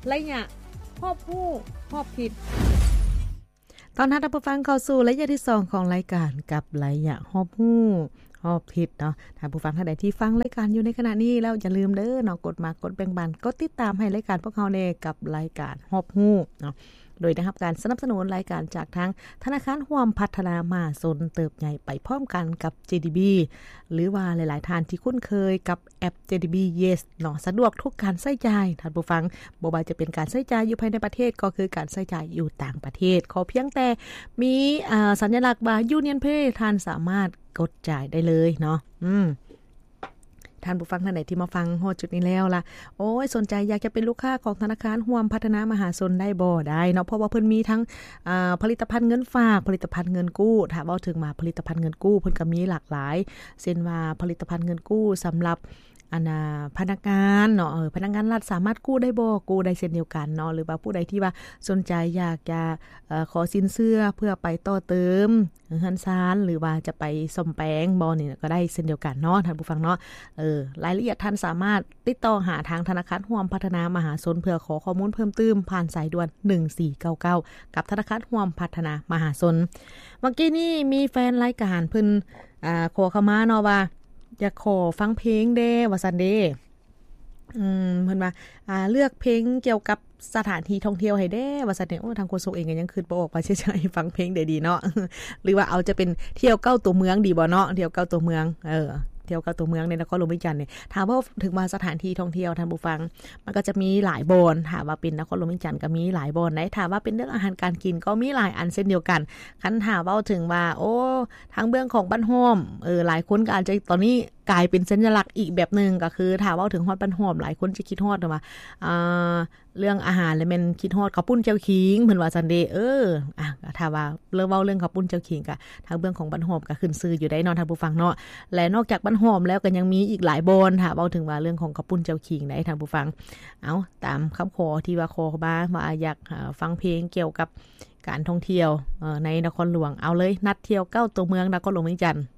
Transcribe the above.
ระยะครอบผู้ครอบผิดตอนนั้นท่านผู้ฟังเข้าสู่ระยะที่2ของรายการกับระยะครอบผู้ครอบผิดเนาะท่านผู้ฟังท่านใดที่ฟังรายการอยู่ในขณะนี้แล้วอย่าลืมเด้อเนาะกดมากดแบ่งปันกดติดตามให้รายการพวกเราเนี่ยกับรายการครอบผู้เนาะโดยได้รับการสนับสนุนรายการจากทางธนาคารร่วมพัฒนามาซนเติบใหญ่ไปพร้อมกันกับ JDB หรือว่าหลายๆท่านที่คุ้นเคยกับแอป JDB Yes เนาะสะดวกทุกการใช้จ่ายท่านผู้ฟังบ่ว่าจะเป็นการใช้จ่ายอยู่ภายในประเทศก็คือการใช้จ่ายอยู่ต่างประเทศขอเพียงแต่มีสัญลักษณ์ว่า Union Pay ท่านสามารถกดจ่ายได้เลยเนาะท่านผู้ฟังท่านไหนที่มาฟังโหจุดนี้แล้วล่ะโอ้ยสนใจอยากจะเป็นลูกค้าของธนาคารร่วมพัฒนามหาชนได้บ่ได้เนาะเพราะว่าเพิ่นมีทั้งผลิตภัณฑ์เงินฝากผลิตภัณฑ์เงินกู้ถ้าเว้าถึงมาผลิตภัณฑ์เงินกู้เพิ่นก็มีหลากหลายเช่นว่าผลิตภัณฑ์เงินกู้สำหรับพนักงานเนาะพนักงานรัฐสามารถกู้ได้บ่กู้ได้เช่นเดียวกันเนาะหรือว่าผู้ใดที่ว่าสนใจอยากจะขอสินเชื่อเพื่อไปต่อเติมเฮือนซานหรือว่าจะไปซ่อมแปลงบ่นี่ก็ได้เช่นเดียวกันเนาะท่านผู้ฟังเนาะรายละเอียดท่านสามารถติดต่อหาทางธนาคารร่วมพัฒนามหาชนเพื่อขอข้อมูลเพิ่มเติมผ่านสายด่วน1499กับธนาคารร่วมพัฒนามหาชนเมื่อกี้นี้มีแฟนรายการเพิ่นขอเข้ามาเนาะว่าอยากขอฟังเพลงเด้ว่าซั่นเด้เพิ่นว่าเลือกเพลงเกี่ยวกับสถานที่ท่องเที่ยวให้เด้ว่าซั่นเด้โอ้ทางโฆษกเองก็ยังคิดบ่ออกว่าสิให้ฟังเพลงได้ดีเนาะหรือว่าเอาจะเป็นเที่ยวเก้าตัวเมืองดีบ่เนาะเที่ยวเก้าตัวเมืองเที่ยวกับตัวเมืองในนครหลวงวิจันทร์เนี่ยถามว่าถึงมาสถานที่ท่องเที่ยวท่านผู้ฟังมันก็จะมีหลายโบนถามว่าเป็นนครหลวงวิจันทร์ก็มีหลายโบนไหนถามว่าเป็นเรื่องอาหารการกินก็มีหลายอันเช่นเดียวกันคันถามว่าถึงว่าโอ้ทางเบื้องของบ้านโฮมหลายคนก็อาจจะตอนนี้กลายเป็นสัญลักษณ์อีกแบบนึงก็คือถามว่าถึงฮอดบ้านโฮมหลายคนจะคิดฮอดว่าเรื่องอาหารเลยแม่นคิดฮอดข้าวปุ้นเจ้าขิงเพิ่นว่าซันเดย์ถ้าว่าเรื่องเว้าเรื่องข้าวปุ้นเจ้าขิงก็ทางเบื้องของบ้านโฮมก็ขึ้นชื่ออยู่ได้เนาะท่านผู้ฟังเนาะและนอกจากบ้านโฮมแล้วก็ยังมีอีกหลายบอนค่ะเว้าถึงว่าเรื่องของข้าวปุ้นเจ้าขิงได้ท่านผู้ฟังเอาตามคำขอที่ว่าขอมาว่าอยากฟังเพลงเกี่ยวกับการท่องเที่ยวในนครหลวงเอาเลยนัดเที่ยวเก้าตัวเมืองนครหลวงวิจันทร์